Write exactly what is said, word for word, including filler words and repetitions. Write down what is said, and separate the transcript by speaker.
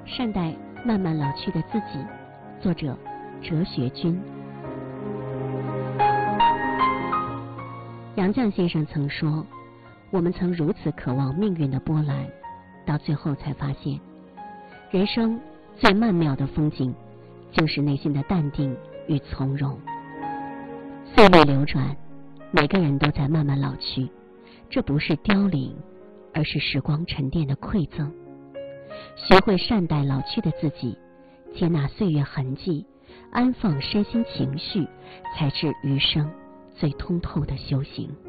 Speaker 1: 善待慢慢老去的自己。作者哲学君。杨绛先生曾说，我们曾如此渴望命运的波澜，到最后才发现，人生最曼妙的风景就是内心的淡定与从容。岁月流转，每个人都在慢慢老去，这不是凋零，而是时光沉淀的馈赠。学会善待老去的自己，接纳岁月痕迹，安放身心情绪，才是余生最通透的修行。